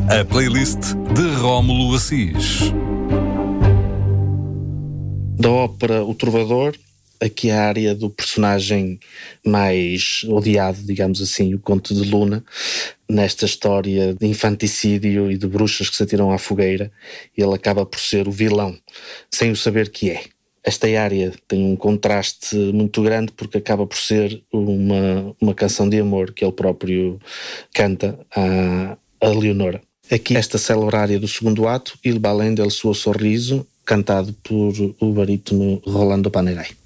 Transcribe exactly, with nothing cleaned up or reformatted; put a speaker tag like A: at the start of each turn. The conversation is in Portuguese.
A: A playlist de Rómulo Assis.
B: Da ópera O Trovador, aqui a área do personagem mais odiado, digamos assim, o Conde de Luna, nesta história de infanticídio e de bruxas que se atiram à fogueira, ele acaba por ser o vilão, sem o saber que é. Esta área tem um contraste muito grande porque acaba por ser uma, uma canção de amor que ele próprio canta a, a Leonora. Aqui esta célebre área do segundo ato, Il Balém del suo sorriso, cantado por o barítono Rolando Panerai.